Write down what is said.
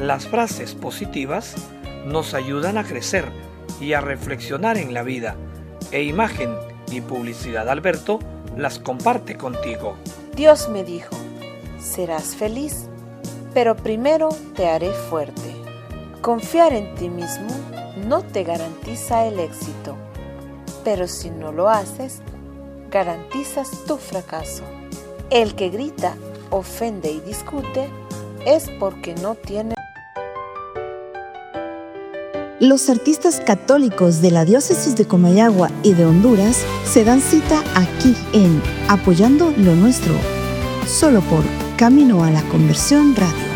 Las frases positivas nos ayudan a crecer y a reflexionar en la vida, e Imagen y Publicidad Alberto las comparte contigo. Dios me dijo, serás feliz, pero primero te haré fuerte. Confiar en ti mismo no te garantiza el éxito, pero si no lo haces, garantizas tu fracaso. El que grita, ofende y discute es porque no tiene. Los artistas católicos de la diócesis de Comayagua y de Honduras se dan cita aquí en Apoyando lo Nuestro, solo por Camino a la Conversión Radio.